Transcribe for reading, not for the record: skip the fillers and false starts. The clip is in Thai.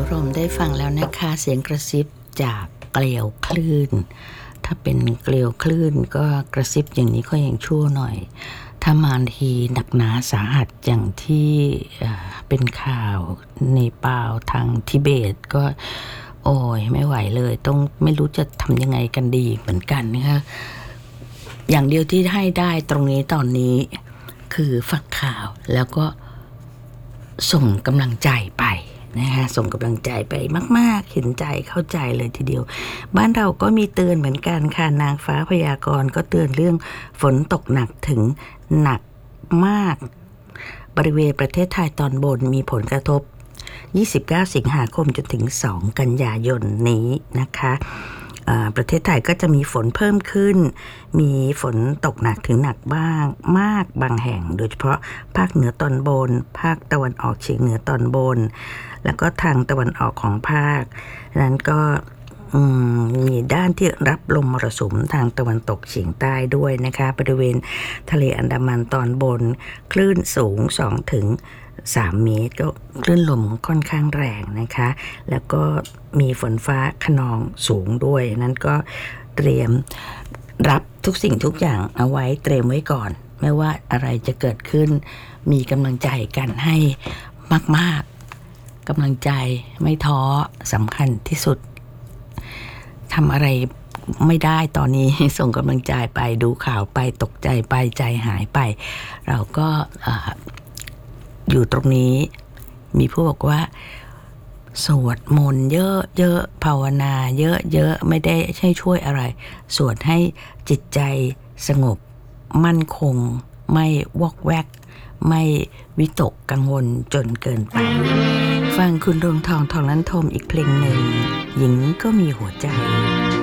รมได้ฟังแล้วนะคะเสียงกระซิบจากเกลียวคลื่นถ้าเป็นเกลียวคลื่นก็กระซิบอย่างนี้ก็ยังชั่วหน่อยถ้ามาทีหนักหนาสาหัสอย่างที่เป็นข่าวในปาวทางทิเบตก็โอ้ยไม่ไหวเลยต้องไม่รู้จะทำยังไงกันดีเหมือนกันนะคะอย่างเดียวที่ให้ได้ตรงนี้ตอนนี้คือฟังข่าวแล้วก็ส่งกำลังใจไปนะคะส่งกำลังใจไปมากๆเห็นใจเข้าใจเลยทีเดียวบ้านเราก็มีเตือนเหมือนกันค่ะนางฟ้าพยากรณ์ก็เตือนเรื่องฝนตกหนักถึงหนักมากบริเวณประเทศไทยตอนบนมีผลกระทบ29สิงหาคมจนถึง2กันยายนนี้นะคะประเทศไทยก็จะมีฝนเพิ่มขึ้นมีฝนตกหนักถึงหนักบ้างมากบางแห่งโดยเฉพาะภาคเหนือตอนบนภาคตะวันออกเฉียงเหนือตอนบนแล้วก็ทางตะวันออกของภาคนั้นก็มีด้านที่รับลมมรสุมทางตะวันตกเฉียงใต้ด้วยนะคะบริเวณทะเลอันดามันตอนบนคลื่นสูง2 ถึง 3 เมตรก็คลื่นลมค่อนข้างแรงนะคะแล้วก็มีฝนฟ้าคะนองสูงด้วยนั้นก็เตรียมรับทุกสิ่งทุกอย่างเอาไว้เตรียมไว้ก่อนไม่ว่าอะไรจะเกิดขึ้นมีกำลังใจกันให้มากๆกำลังใจไม่ท้อสำคัญที่สุดทำอะไรไม่ได้ตอนนี้ส่งกำลังใจไปดูข่าวไปตกใจไปใจหายไปเราก็อยู่ตรงนี้มีผู้บอกว่าสวดมนต์เยอะๆภาวนาเยอะๆไม่ได้ให้ช่วยอะไรสวดให้จิตใจสงบมั่นคงไม่วอกแวกไม่วิตกกังวลจนเกินไปฟังคุณดวงทองทองลันทมอีกเพลงหนึ่งหญิงก็มีหัวใจ